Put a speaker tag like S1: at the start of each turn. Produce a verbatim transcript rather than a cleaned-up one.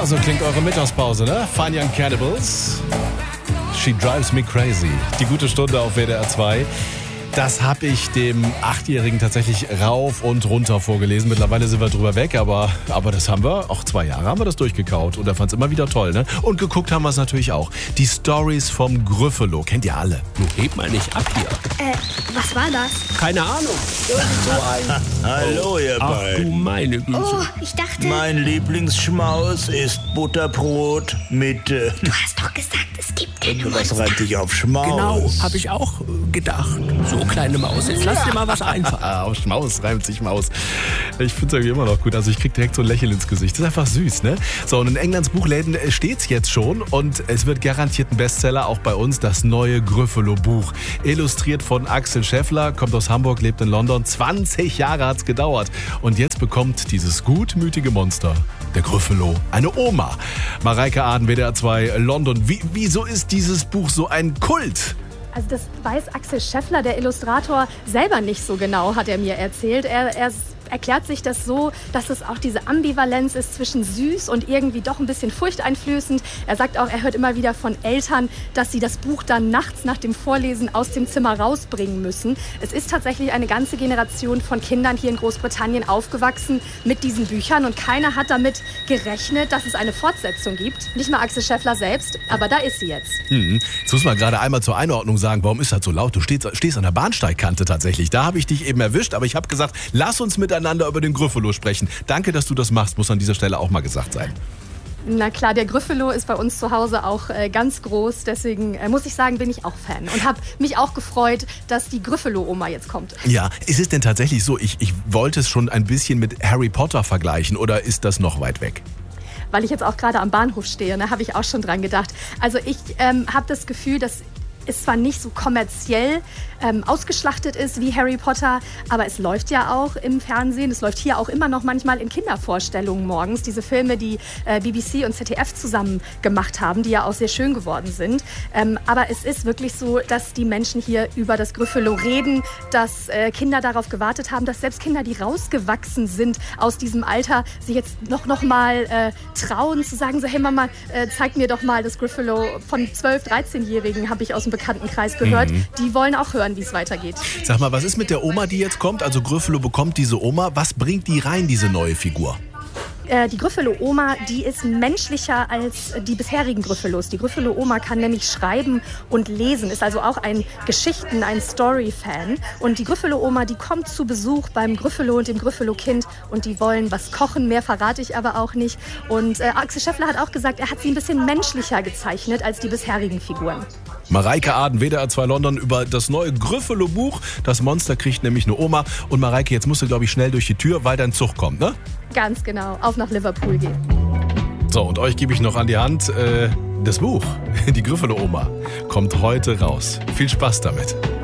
S1: so klingt eure Mittagspause, ne? Fine Young Cannibals. She Drives Me Crazy. Die gute Stunde auf W D R zwei. Das habe ich dem Achtjährigen tatsächlich rauf und runter vorgelesen. Mittlerweile sind wir drüber weg, aber, aber das haben wir, auch zwei Jahre haben wir das durchgekaut. Und er fand es immer wieder toll, ne? Und geguckt haben wir es natürlich auch. Die Stories vom Gryffalo, kennt ihr alle.
S2: Du heb mal nicht ab hier.
S3: Äh, was war das?
S2: Keine Ahnung. Irgend so ein...
S4: Hallo, ihr
S2: Ach
S4: beiden.
S2: du meine Güte.
S3: Oh, ich dachte...
S4: Mein Lieblingsschmaus ist Butterbrot mit... Äh,
S3: Du hast doch gesagt, es gibt keine
S4: was
S3: Monster.
S4: reimt sich auf Schmaus?
S2: Genau, habe ich auch äh, gedacht. So, kleine Maus, jetzt lass dir mal was einfallen.
S1: Ah, auf Schmaus reimt sich Maus. Ich finde es irgendwie immer noch gut. Also ich krieg direkt so ein Lächeln ins Gesicht. Das ist einfach süß, ne? So, und in Englands Buchläden steht's jetzt schon und es wird garantiert ein Bestseller, auch bei uns, das neue Gryffalo-Buch. Illustriert von Axel Scheffler, kommt aus Hamburg, lebt in London. zwanzig Jahre hat's gedauert. Und jetzt bekommt dieses gutmütige Monster, der Gryffalo, eine Oma. Mareike Aden, W D R zwei, London. Wie, wieso ist dieses Buch so ein Kult?
S5: Also das weiß Axel Scheffler, der Illustrator, selber nicht so genau, hat er mir erzählt. Er, er erklärt sich das so, dass es auch diese Ambivalenz ist zwischen süß und irgendwie doch ein bisschen furchteinflößend. Er sagt auch, er hört immer wieder von Eltern, dass sie das Buch dann nachts nach dem Vorlesen aus dem Zimmer rausbringen müssen. Es ist tatsächlich eine ganze Generation von Kindern hier in Großbritannien aufgewachsen mit diesen Büchern und keiner hat damit gerechnet, dass es eine Fortsetzung gibt. Nicht mal Axel Scheffler selbst, aber da ist sie jetzt.
S1: Hm. Jetzt muss man gerade einmal zur Einordnung sagen, warum ist das so laut? Du stehst, stehst an der Bahnsteigkante tatsächlich. Da habe ich dich eben erwischt, aber ich habe gesagt, lass uns miteinander über den Gryffalo sprechen. Danke, dass du das machst, muss an dieser Stelle auch mal gesagt sein.
S5: Na klar, der Gryffalo ist bei uns zu Hause auch äh, ganz groß. Deswegen äh, muss ich sagen, bin ich auch Fan. Und habe mich auch gefreut, dass die Gryffalo-Oma jetzt kommt.
S1: Ja, ist es denn tatsächlich so, ich, ich wollte es schon ein bisschen mit Harry Potter vergleichen oder ist das noch weit weg?
S5: Weil ich jetzt auch gerade am Bahnhof stehe, da habe ich auch schon dran gedacht. Also ich ähm, habe das Gefühl, dass es zwar nicht so kommerziell ähm, ausgeschlachtet ist wie Harry Potter, aber es läuft ja auch im Fernsehen. Es läuft hier auch immer noch manchmal in Kindervorstellungen morgens. Diese Filme, die äh, B B C und Z D F zusammen gemacht haben, die ja auch sehr schön geworden sind. Ähm, aber es ist wirklich so, dass die Menschen hier über das Gryffalo reden, dass äh, Kinder darauf gewartet haben, dass selbst Kinder, die rausgewachsen sind aus diesem Alter, sich jetzt noch, noch mal äh, trauen zu sagen, so hey Mama, äh, zeig mir doch mal das Gryffalo. Von zwölf-, dreizehnjährigen habe ich aus dem Bekanntenkreis gehört. Mhm. Die wollen auch hören, wie es weitergeht.
S1: Sag mal, was ist mit der Oma, die jetzt kommt? Also Gryffalo bekommt diese Oma. Was bringt die rein, diese neue Figur?
S5: Äh, die Gryffalo-Oma, die ist menschlicher als die bisherigen Gryffalos. Die Gryffalo-Oma kann nämlich schreiben und lesen, ist also auch ein Geschichten-, ein Story-Fan. Und die Gryffalo-Oma, die kommt zu Besuch beim Gryffalo und dem Gryffalo-Kind und die wollen was kochen, mehr verrate ich aber auch nicht. Und äh, Axel Scheffler hat auch gesagt, er hat sie ein bisschen menschlicher gezeichnet als die bisherigen Figuren.
S1: Mareike Aden, W D R zwei London, über das neue Gryffalo-Buch. Das Monster kriegt nämlich eine Oma. Und Mareike, jetzt musst du, glaube ich, schnell durch die Tür, weil dein Zug kommt, ne?
S5: Ganz genau, auf nach Liverpool gehen.
S1: So, und euch gebe ich noch an die Hand äh, das Buch. Die Gryffalo-Oma kommt heute raus. Viel Spaß damit.